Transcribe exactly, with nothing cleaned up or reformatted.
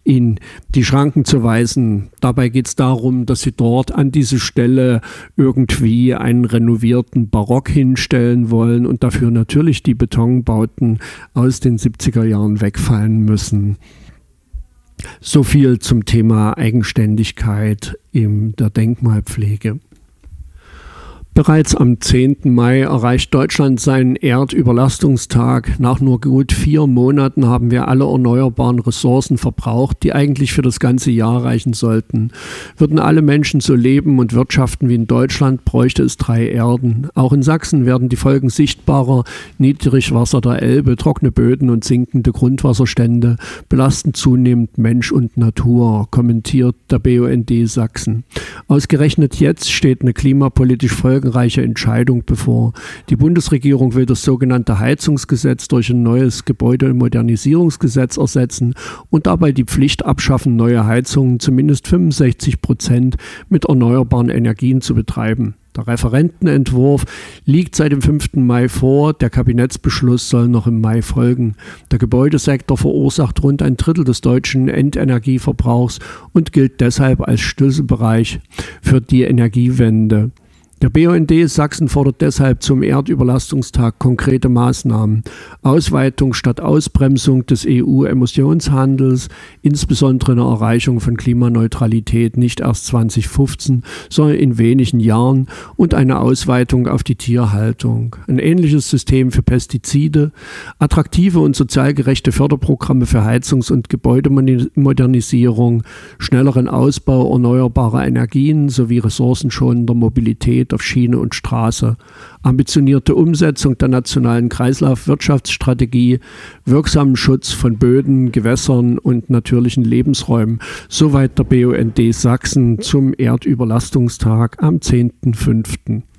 in die Schranken zu weisen. Dabei geht es darum, dass sie dort an diese Stelle irgendwie einen renovierten Barock hinstellen wollen und dafür natürlich die Betonbauten aus den siebziger Jahren wegfallen müssen. So viel zum Thema Eigenständigkeit in der Denkmalpflege. Bereits am zehnten Mai erreicht Deutschland seinen Erdüberlastungstag. Nach nur gut vier Monaten haben wir alle erneuerbaren Ressourcen verbraucht, die eigentlich für das ganze Jahr reichen sollten. Würden alle Menschen so leben und wirtschaften wie in Deutschland, bräuchte es drei Erden. Auch in Sachsen werden die Folgen sichtbarer. Niedrigwasser der Elbe, trockene Böden und sinkende Grundwasserstände belasten zunehmend Mensch und Natur, kommentiert der B U N D Sachsen. Ausgerechnet jetzt steht eine klimapolitisch folgenreiche Entscheidung bevor. Die Bundesregierung will das sogenannte Heizungsgesetz durch ein neues Gebäudemodernisierungsgesetz ersetzen und dabei die Pflicht abschaffen, neue Heizungen zumindest fünfundsechzig Prozent mit erneuerbaren Energien zu betreiben. Der Referentenentwurf liegt seit dem fünften Mai vor, der Kabinettsbeschluss soll noch im Mai folgen. Der Gebäudesektor verursacht rund ein Drittel des deutschen Endenergieverbrauchs und gilt deshalb als Schlüsselbereich für die Energiewende. Der B U N D Sachsen fordert deshalb zum Erdüberlastungstag konkrete Maßnahmen. Ausweitung statt Ausbremsung des E U-Emissionshandels, insbesondere eine Erreichung von Klimaneutralität nicht erst zwanzig fünfzehn, sondern in wenigen Jahren und eine Ausweitung auf die Tierhaltung. Ein ähnliches System für Pestizide, attraktive und sozial gerechte Förderprogramme für Heizungs- und Gebäudemodernisierung, schnelleren Ausbau erneuerbarer Energien sowie ressourcenschonender Mobilität auf Schiene und Straße, ambitionierte Umsetzung der nationalen Kreislaufwirtschaftsstrategie, wirksamen Schutz von Böden, Gewässern und natürlichen Lebensräumen. Soweit der B U N D Sachsen zum Erdüberlastungstag am zehnten fünften